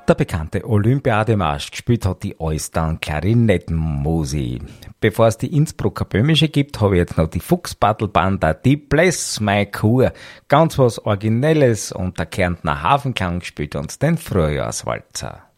Der bekannte Olympiademarsch gespielt hat die Austern Klarinettenmusi. Bevor es die Innsbrucker Böhmische gibt, habe ich jetzt noch die Fuchsbattlbanda, die Bless My Kur. Ganz was Originelles und der Kärntner Hafenklang spielt uns den Frühjahrswalzer.